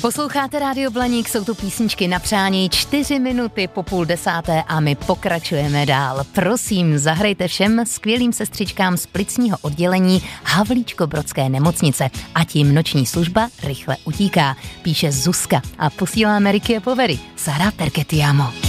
Posloucháte Rádio Blaník, jsou tu písničky na přání, 4 minuty po 9:30 a my pokračujeme dál. Prosím, zahrajte všem skvělým sestřičkám z plicního oddělení Havlíčkobrodské nemocnice a tím noční služba rychle utíká, píše Zuzka a posíláme Ricky a Povery. Sara perché ti amo.